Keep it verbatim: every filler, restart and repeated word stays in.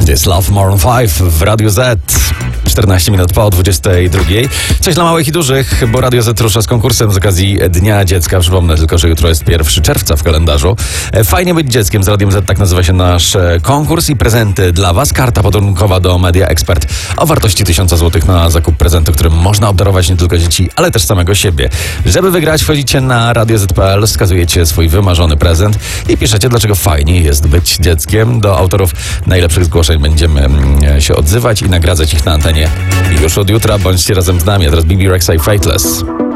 This Love Maroon pięć w Radio Z. czternaście minut po dwudziestej drugiej. Coś dla małych i dużych, bo Radio Z rusza z konkursem z okazji Dnia Dziecka. Przypomnę tylko, że jutro jest pierwszego czerwca w kalendarzu. Fajnie być dzieckiem z Radiem Z, tak nazywa się nasz konkurs i prezenty dla Was. Karta podrękowa do Media Expert o wartości tysiąc złotych na zakup prezentu, którym można obdarować nie tylko dzieci, ale też samego siebie. Żeby wygrać, wchodzicie na radio zet kropka pe el, wskazujecie swój wymarzony prezent i piszecie, dlaczego fajnie jest być dzieckiem. Do autorów najlepszych zgłoszeń będziemy się odzywać i nagradzać ich na antenie już od jutra. Bądźcie razem z nami. A teraz B B Rexha i Fateless.